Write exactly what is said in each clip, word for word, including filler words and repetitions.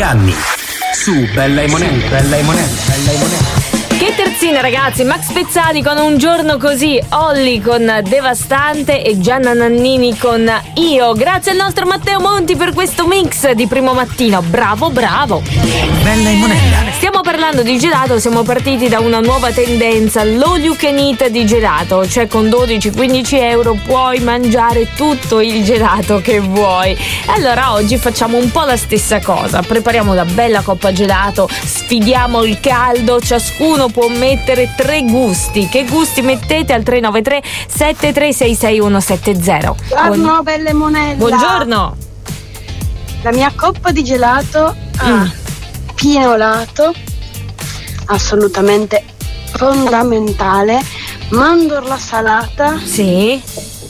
anni. Su Bella e Monella, Bella e Monella, Bella e Monella. Che terzina, ragazzi, Max Pezzali con Un giorno così, Olli con Devastante e Gianna Nannini con Io. Grazie al nostro Matteo Monti per questo mix di primo mattino. Bravo, bravo. Bella e Monella. Stiamo parlando di gelato, siamo partiti da una nuova tendenza, l'all you can eat di gelato, cioè con dodici quindici euro puoi mangiare tutto il gelato che vuoi. Allora oggi facciamo un po' la stessa cosa, prepariamo una bella coppa gelato, sfidiamo il caldo, ciascuno può mettere tre gusti. Che gusti mettete al tre nove tre sette tre sei sei uno sette zero? Buongiorno, Belle Monella. Buongiorno. La mia coppa di gelato ha Mm. pinolato, assolutamente fondamentale, mandorla salata Sì,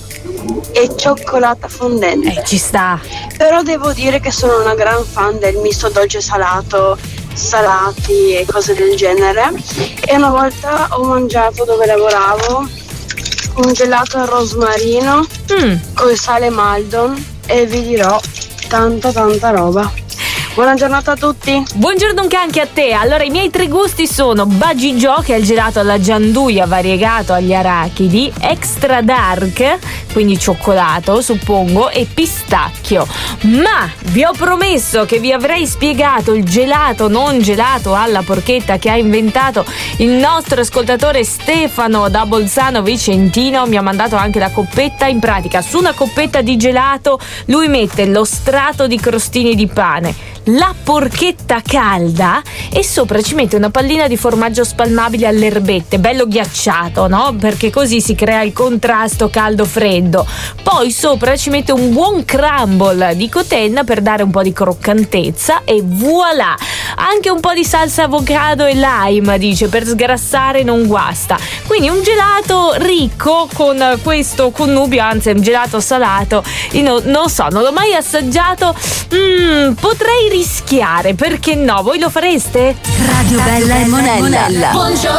e cioccolata fondente. eh, ci sta. Però devo dire che sono una gran fan del misto dolce salato, salati e cose del genere. E una volta ho mangiato dove lavoravo un gelato al rosmarino Mm. con sale Maldon e vi dirò tanta tanta roba. Buona giornata a tutti. Buongiorno anche a te. Allora i miei tre gusti sono Bagigio, che è il gelato alla gianduia variegato agli arachidi, Extra Dark, quindi cioccolato suppongo, e pistacchio. Ma vi ho promesso che vi avrei spiegato il gelato non gelato alla porchetta che ha inventato il nostro ascoltatore Stefano da Bolzano Vicentino. Mi ha mandato anche la coppetta. In pratica su una coppetta di gelato lui mette lo strato di crostini di pane, la porchetta calda e sopra ci mette una pallina di formaggio spalmabile alle erbette, bello ghiacciato, no? Perché così si crea il contrasto caldo-freddo. Poi sopra ci mette un buon crumble di cotenna per dare un po' di croccantezza e voilà! Anche un po' di salsa avocado e lime, dice, per sgrassare non guasta. Quindi un gelato ricco con questo connubio, anzi un gelato salato. Io no, non so, non l'ho mai assaggiato. Mm, potrei rischiare, perché no? Voi lo fareste? Radio Bella e Monella. Buongiorno